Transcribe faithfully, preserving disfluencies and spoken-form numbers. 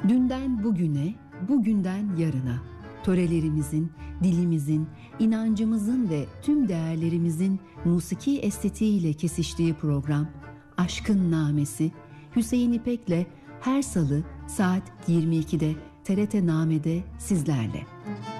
Dünden bugüne, bugünden yarına, törelerimizin, dilimizin, inancımızın ve tüm değerlerimizin musiki estetiğiyle kesiştiği program Aşkın Namesi, Hüseyin İpek'le her salı saat yirmi ikide T R T Name'de sizlerle.